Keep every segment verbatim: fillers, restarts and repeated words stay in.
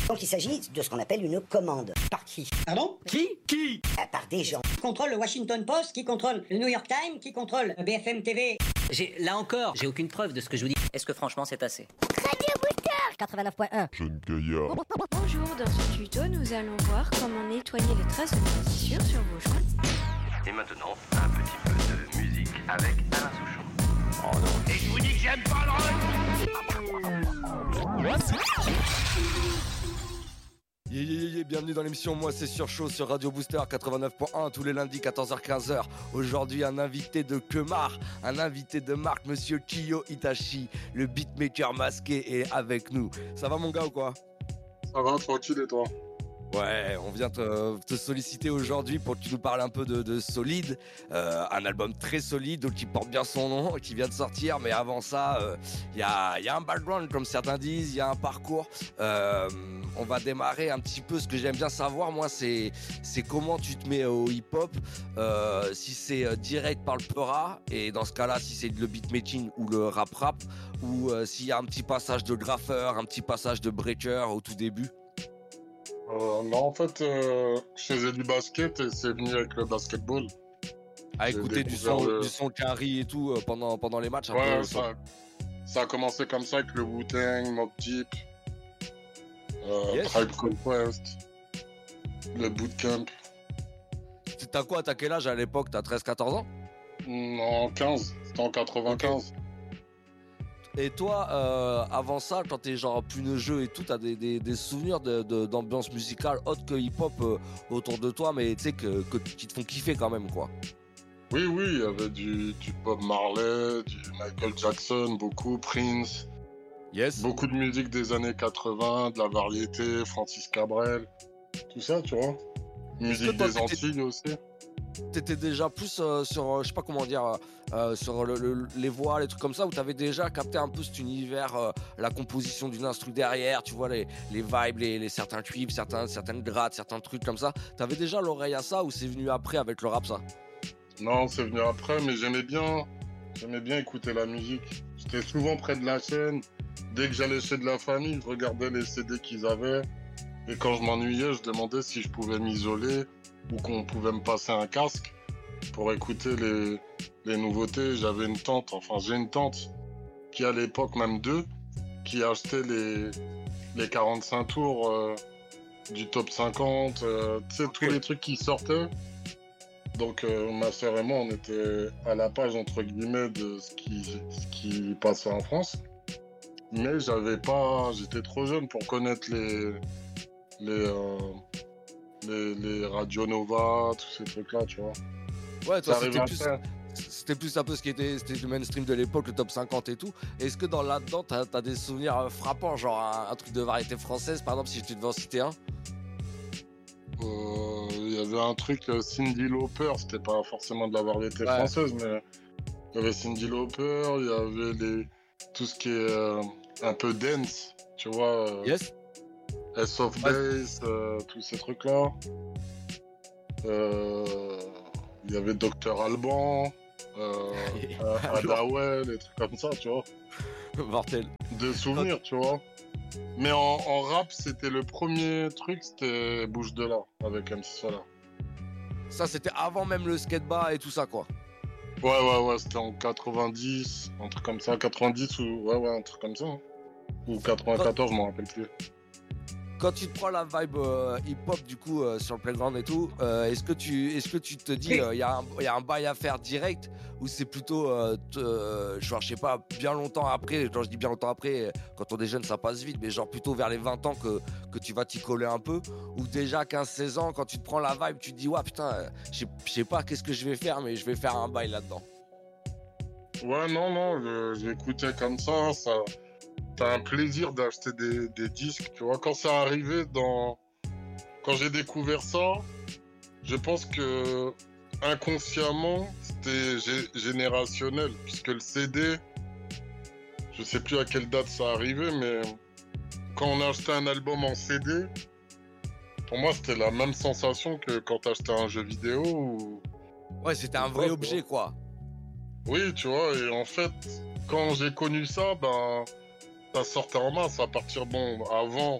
Donc il s'agit de ce qu'on appelle une commande. Par qui? Pardon? Qui? Qui? Euh, Par des gens. Qui contrôle le Washington Post, qui contrôle le New York Times, qui contrôle B F M T V. J'ai, là encore, j'ai aucune preuve de ce que je vous dis. Est-ce que franchement c'est assez? Radio Booster quatre-vingt-neuf point un. Jeune gaillard. Bonjour, dans ce tuto, nous allons voir comment nettoyer les traces de moisissure sur vos joints. Et maintenant, un petit peu de musique avec Alain Souchon. Oh non. Et je vous dis que j'aime pas le rock. Yeah, yeah, yeah, yeah, bienvenue dans l'émission Moi c'est sur chaud sur Radio Booster quatre-vingt-neuf point un tous les lundis quatorze heures quinze heures. Aujourd'hui un invité de Kemar, un invité de marque, monsieur Chiyo Itachi, le beatmaker masqué est avec nous. Ça va mon gars ou quoi? Ça va, tranquille et toi? Ouais, on vient te, te solliciter aujourd'hui pour que tu nous parles un peu de, de Solide, euh, un album très solide qui porte bien son nom, qui vient de sortir, mais avant ça, il euh, y, a, y a un background comme certains disent, il y a un parcours. Euh, on va démarrer un petit peu, ce que j'aime bien savoir moi, c'est, c'est comment tu te mets au hip-hop, euh, si c'est direct par le peura, et dans ce cas-là, si c'est le beatmaking ou le rap-rap, ou euh, s'il y a un petit passage de graffeur, un petit passage de breaker au tout début. Euh, non, en fait, euh, je faisais du basket et c'est venu avec le basketball. À J'ai écouter du découvert son, le- du son carry et tout euh, pendant, pendant les matchs. un Ouais, peu, ça, ça a commencé comme ça avec le Wu-Tang, Mobb Deep, euh, Yes. Tribe Called Quest, le Bootcamp. T'as quoi? T'as quel âge à l'époque? T'as treize quatorze ans? En quinze, c'était en quatre-vingt-quinze. Et toi, euh, avant ça, quand t'es genre plus neugeux et tout, t'as des, des, des souvenirs de, de, d'ambiance musicale autre que hip-hop euh, autour de toi, mais tu sais que, que, qui te font kiffer quand même, quoi. Oui, oui, il y avait du, du Bob Marley, du Michael Jackson, beaucoup, Prince, Yes. beaucoup de musique des années quatre-vingts, de la variété, Francis Cabrel, tout ça, tu vois. Musique toi, des t'étais- Antilles aussi. T'étais déjà plus euh, sur, euh, je sais pas comment dire, euh, sur le, le- les voix, les trucs comme ça, où t'avais déjà capté un peu cet univers, euh, la composition d'une instru derrière, tu vois, les, les vibes, les, les certains cuivres, certains, certaines grattes, certains trucs comme ça. T'avais déjà l'oreille à ça ou c'est venu après avec le rap, ça? Non, c'est venu après, mais j'aimais bien, j'aimais bien écouter la musique. J'étais souvent près de la chaîne. Dès que j'allais chez de la famille, je regardais les C D qu'ils avaient. Et quand je m'ennuyais, je demandais si je pouvais m'isoler ou qu'on pouvait me passer un casque pour écouter les, les nouveautés. J'avais une tante, enfin j'ai une tante qui à l'époque, même deux, qui achetait les, les quarante-cinq tours euh, du top cinquante, euh, tu sais, tous les trucs qui sortaient. Donc euh, ma sœur et moi, on était à la page entre guillemets de ce qui, ce qui passait en France. Mais j'avais pas, j'étais trop jeune pour connaître les les euh, les, les Radio Nova, tous ces trucs-là, tu vois. Ouais, toi, Ça c'était arrive plus, après. c'était plus un peu ce qui était, c'était le mainstream de l'époque, le top cinquante et tout. Est-ce que dans là-dedans, t'as, t'as des souvenirs euh, frappants, genre un, un truc de variété française, par exemple, si tu devais en citer un? Euh, Il y avait un truc, euh, Cyndi Lauper, c'était pas forcément de la variété Ouais. française, mais il y avait Cyndi Lauper, il y avait les, tout ce qui est euh, un peu dance, tu vois, euh, Yes. S of Ouais. Base, euh, tous ces trucs-là. Euh, Il y avait Docteur Alban, euh, euh, Adawell, des trucs comme ça, tu vois. Mortel. De souvenirs, tu vois. Mais en, en rap, c'était le premier truc, c'était Bouche de là, avec M C Solar. Ça, c'était avant même le skateba et tout ça, quoi. Ouais, ouais, ouais, c'était en quatre-vingt-dix, un truc comme ça, quatre-vingt-dix ou, ouais, ouais, un truc comme ça. hein. Ou quatre-vingt-quatorze, je m'en rappelle plus. Quand tu te prends la vibe euh, hip-hop du coup euh, sur le playground et tout, euh, est-ce que tu est-ce que tu te dis il euh, y, y a un bail à faire direct ou c'est plutôt euh, te- euh, genre je sais pas bien longtemps après, quand je dis bien longtemps après, quand on est jeune ça passe vite, mais genre plutôt vers les vingt ans que, que tu vas t'y coller un peu, ou déjà quinze seize ans quand tu te prends la vibe tu te dis ouais putain euh, je sais- je sais pas qu'est-ce que je vais faire mais je vais faire un bail là-dedans. Ouais, non, non, je- j'écoutais comme ça, ça. T'as un plaisir d'acheter des, des disques, tu vois. Quand ça arrivait dans. Quand j'ai découvert ça, je pense que inconsciemment, c'était gé- générationnel, puisque le C D, je sais plus à quelle date ça arrivait, mais quand on achetait un album en C D, pour moi, c'était la même sensation que quand t'achetais un jeu vidéo ou. Ouais, c'était un vrai Ouais, objet quoi. Oui, tu vois, et en fait, quand j'ai connu ça, ben, ça sortait en masse à partir, bon, avant,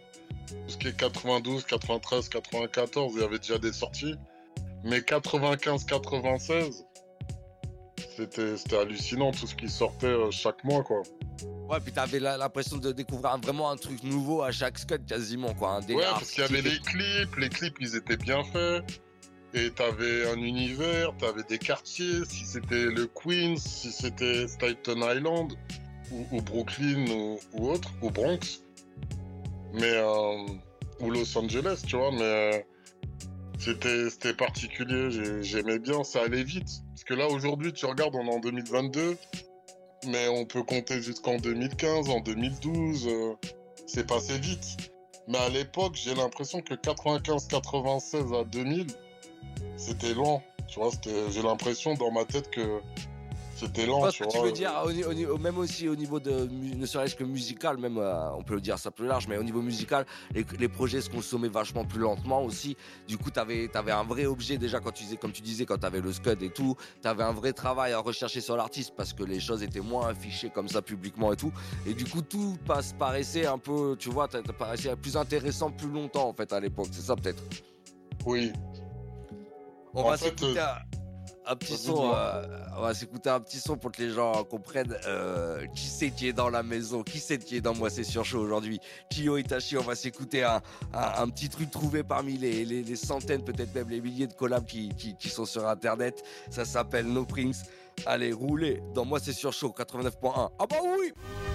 tout ce qui est quatre-vingt-douze, quatre-vingt-treize, quatre-vingt-quatorze, il y avait déjà des sorties. Mais quatre-vingt-quinze, quatre-vingt-seize, c'était, c'était hallucinant tout ce qui sortait euh, chaque mois, quoi. Ouais, puis t'avais la- l'impression de découvrir un- vraiment un truc nouveau à chaque scud quasiment, quoi. Un délire Ouais, parce qu'il y avait artistique. les clips, les clips ils étaient bien faits. Et t'avais un univers, t'avais des quartiers, si c'était le Queens, si c'était Staten Island, ou, ou Brooklyn, ou, ou autre, ou Bronx. Mais, euh, ou Los Angeles, tu vois, mais euh, c'était, c'était particulier, j'ai- j'aimais bien, ça allait vite. Parce que là, aujourd'hui, tu regardes, on est en deux mille vingt-deux, mais on peut compter jusqu'en deux mille quinze, en deux mille douze, euh, c'est passé vite. Mais à l'époque, j'ai l'impression que quatre-vingt-quinze quatre-vingt-seize à deux mille, c'était lent. Tu vois, c'était- j'ai l'impression dans ma tête que c'était lent. Je pense Tu que vois. tu veux dire, au, ni- au ni- au- même aussi au niveau de, mu- ne serait-ce que musical, même, euh, on peut le dire ça plus large, mais au niveau musical, les, les projets se consommaient vachement plus lentement aussi. Du coup, t'avais, t'avais un vrai objet déjà quand tu disais, comme tu disais, quand t'avais le scud et tout, t'avais un vrai travail à rechercher sur l'artiste parce que les choses étaient moins affichées comme ça publiquement et tout. Et du coup, tout passe, paraissait un peu, tu vois, ça paraissait plus intéressant plus longtemps en fait à l'époque. C'est ça peut-être. Oui. On En va fait, s'écouter euh, un, un petit vas-y, son. dis-moi. euh, on va s'écouter un petit son pour que les gens comprennent euh, qui c'est qui est dans la maison, qui c'est qui est dans Moi C'est Sur Chaud aujourd'hui. Chiyo Itachi, on va s'écouter un, un, un petit truc trouvé parmi les, les, les centaines, peut-être même les milliers de collabs qui, qui, qui sont sur internet. Ça s'appelle No Prince. Allez, roulez dans Moi C'est Sur Chaud quatre-vingt-neuf point un. Ah bah oui!